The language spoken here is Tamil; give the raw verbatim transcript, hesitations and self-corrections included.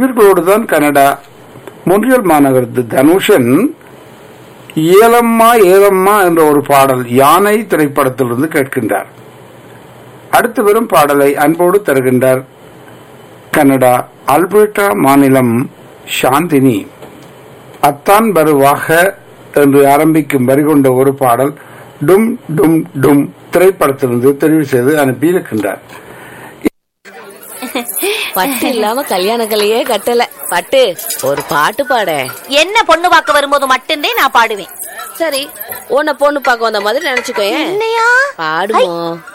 இவர்களோடு தான் கனடா மொன்றியல் மாநகரத்து தனுஷன் ஏலம்மா ஏலம்மா என்ற ஒரு பாடல் யானை திரைப்படத்திலிருந்து கேட்கின்றார். அடுத்து வரும் பாடலை அன்போடு தருகின்றார் கனடா அல்பர்டா மாநிலம் சாந்தினி. அத்தான் வருவாக என்று ஆரம்பிக்கும் வரி கொண்ட ஒரு பாடல் டும் டும் டும் திரைப்படத்திலிருந்து தெரிவு செய்து அனுப்பியிருக்கின்றார். பட்டு இல்லாம கல்யாண கலையே கட்டல. பட்டு ஒரு பாட்டு பாட. என்ன பொண்ணு பார்க்க வரும்போது மட்டும்தே நான் பாடுவேன். சரி, உன்னை பொண்ணு பார்க்க வந்த மாதிரி நினைச்சுக்கோ. என்னையா பாடுவோம்.